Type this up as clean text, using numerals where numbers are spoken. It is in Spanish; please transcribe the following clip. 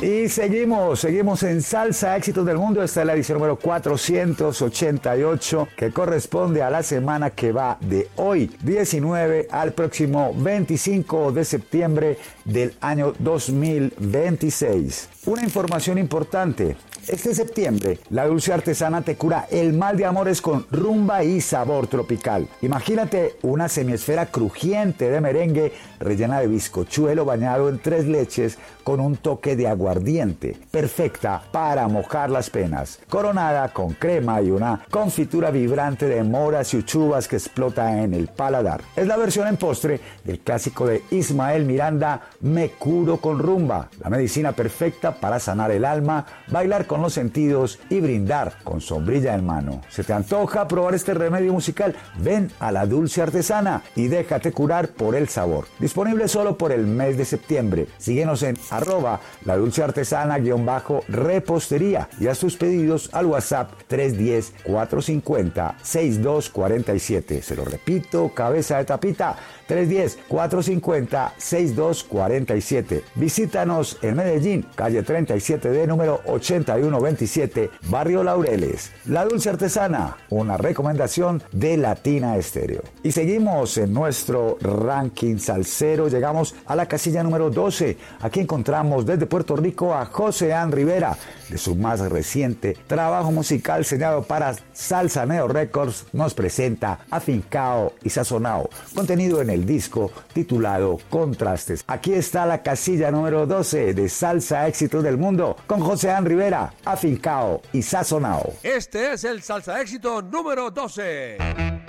Y seguimos en Salsa Éxitos del Mundo. Esta es la edición número 488, que corresponde a la semana que va de hoy 19 al próximo 25 de septiembre del año 2026. Una información importante. Este septiembre, la Dulce Artesana te cura el mal de amores con rumba y sabor tropical. Imagínate una semiesfera crujiente de merengue rellena de bizcochuelo bañado en 3 leches con un toque de aguardiente, perfecta para mojar las penas, coronada con crema y una confitura vibrante de moras y uchuvas que explota en el paladar. Es la versión en postre del clásico de Ismael Miranda, Me curo con rumba, la medicina perfecta para sanar el alma, bailar con los sentidos y brindar con sombrilla en mano. ¿Se te antoja probar este remedio musical? Ven a la Dulce Artesana y déjate curar por el sabor. Disponible solo por el mes de septiembre. Síguenos en @la Dulce Artesana_repostería y haz tus pedidos al WhatsApp 310-450-6247. Se lo repito, cabeza de tapita, 310-450-6247. Visítanos en Medellín, calle 37D, número 8127, Barrio Laureles. La Dulce Artesana, una recomendación de Latina Estéreo. Y seguimos en nuestro ranking salsero. Llegamos a la casilla número 12. Aquí encontramos desde Puerto Rico a Josean Rivera, de su más reciente trabajo musical sellado para Salsa Neo Records. Nos presenta Afincao y Sazonao, contenido en el disco titulado Contrastes. Aquí está la casilla número 12 de Salsa Éxitos del Mundo con Josean Rivera, Afincao y Sazonao. Este es el Salsa Éxito número 12.